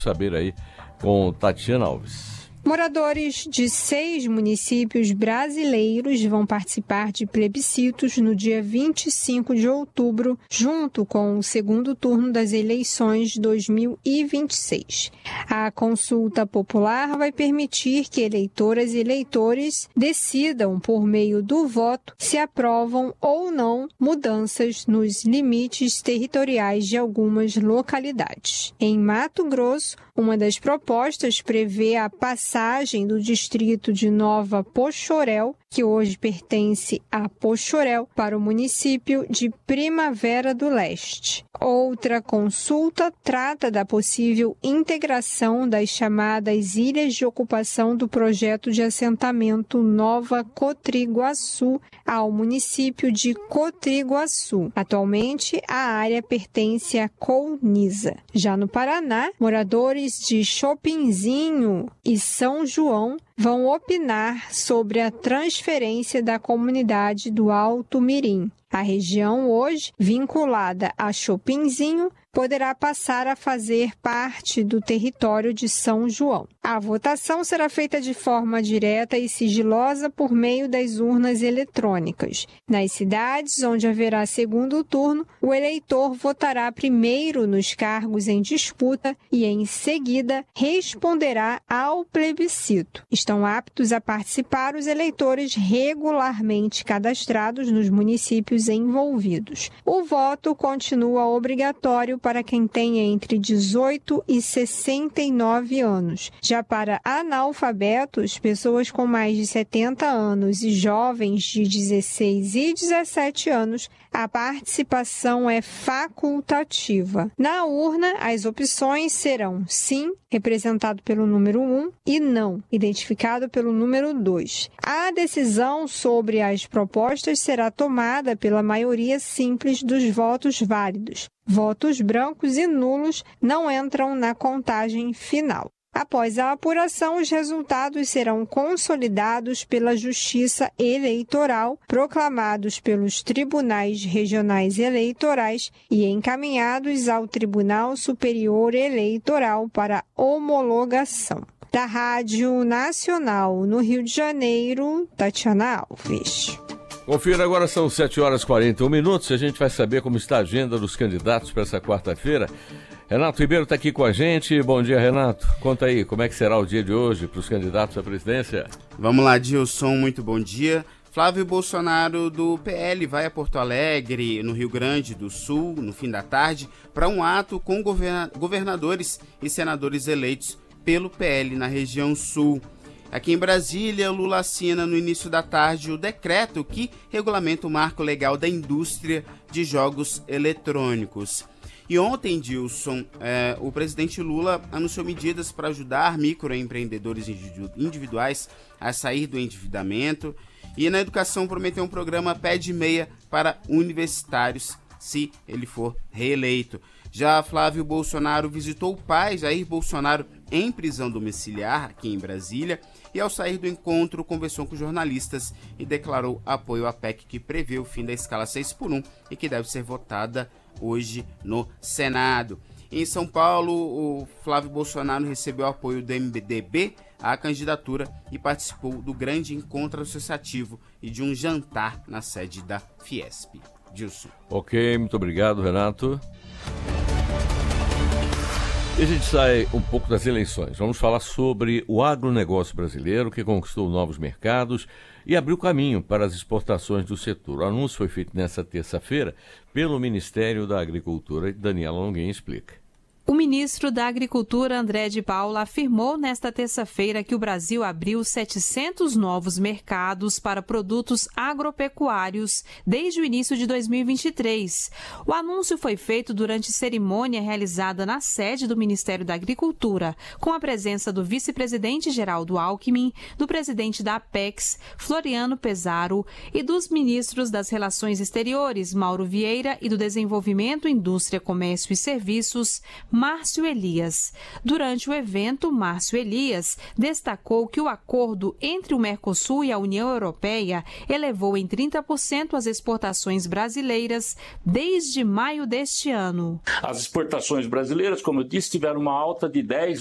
Saber aí com Tatiana Alves. Moradores de 6 municípios brasileiros vão participar de plebiscitos no dia 25 de outubro, junto com o segundo turno das eleições de 2026. A consulta popular vai permitir que eleitoras e eleitores decidam, por meio do voto, se aprovam ou não mudanças nos limites territoriais de algumas localidades. Em Mato Grosso, uma das propostas prevê a passagem do distrito de Nova Poxoréu, que hoje pertence a Poxoréu, para o município de Primavera do Leste. Outra consulta trata da possível integração das chamadas ilhas de ocupação do projeto de assentamento Nova Cotriguaçu ao município de Cotriguaçu. Atualmente, a área pertence a Colniza. Já no Paraná, moradores de Chopinzinho e São João vão opinar sobre a transferência da comunidade do Alto Mirim. A região, hoje vinculada a Chopinzinho, poderá passar a fazer parte do território de São João. A votação será feita de forma direta e sigilosa por meio das urnas eletrônicas. Nas cidades onde haverá segundo turno, o eleitor votará primeiro nos cargos em disputa e, em seguida, responderá ao plebiscito. Estão aptos a participar os eleitores regularmente cadastrados nos municípios envolvidos. O voto continua obrigatório para quem tem entre 18 e 69 anos. Já para analfabetos, pessoas com mais de 70 anos e jovens de 16 e 17 anos, a participação é facultativa. Na urna, as opções serão sim, representado pelo número 1, e não, identificado pelo número 2. A decisão sobre as propostas será tomada pela maioria simples dos votos válidos. Votos brancos e nulos não entram na contagem final. Após a apuração, os resultados serão consolidados pela Justiça Eleitoral, proclamados pelos tribunais regionais eleitorais e encaminhados ao Tribunal Superior Eleitoral para homologação. Da Rádio Nacional, no Rio de Janeiro, Tatiana Alves. Confira agora, são 7h41. A gente vai saber como está a agenda dos candidatos para essa quarta-feira. Renato Ribeiro está aqui com a gente. Bom dia, Renato. Conta aí, como é que será o dia de hoje para os candidatos à presidência? Vamos lá, Dilson, muito bom dia. Flávio Bolsonaro, do PL, vai a Porto Alegre, no Rio Grande do Sul, no fim da tarde, para um ato com governadores e senadores eleitos pelo PL na região sul. Aqui em Brasília, Lula assina no início da tarde o decreto que regulamenta o marco legal da indústria de jogos eletrônicos. E ontem, Dilson, o presidente Lula anunciou medidas para ajudar microempreendedores individuais a sair do endividamento. E na educação prometeu um programa pé de meia para universitários, se ele for reeleito. Já Flávio Bolsonaro visitou o pai, Jair Bolsonaro, em prisão domiciliar aqui em Brasília, e ao sair do encontro conversou com jornalistas e declarou apoio à PEC que prevê o fim da escala 6x1 e que deve ser votada hoje no Senado. Em São Paulo, o Flávio Bolsonaro recebeu apoio do MDB à candidatura e participou do grande encontro associativo e de um jantar na sede da Fiesp. Dilson. Ok, muito obrigado, Renato. E a gente sai um pouco das eleições. Vamos falar sobre o agronegócio brasileiro, que conquistou novos mercados e abriu caminho para as exportações do setor. O anúncio foi feito nesta terça-feira pelo Ministério da Agricultura. Daniela Longuinho explica. O ministro da Agricultura, André de Paula, afirmou nesta terça-feira que o Brasil abriu 700 novos mercados para produtos agropecuários desde o início de 2023. O anúncio foi feito durante cerimônia realizada na sede do Ministério da Agricultura, com a presença do vice-presidente Geraldo Alckmin, do presidente da Apex, Floriano Pesaro, e dos ministros das Relações Exteriores, Mauro Vieira, e do Desenvolvimento, Indústria, Comércio e Serviços, Márcio Elias. Durante o evento, Márcio Elias destacou que o acordo entre o Mercosul e a União Europeia elevou em 30% as exportações brasileiras desde maio deste ano. As exportações brasileiras, como eu disse, tiveram uma alta de 10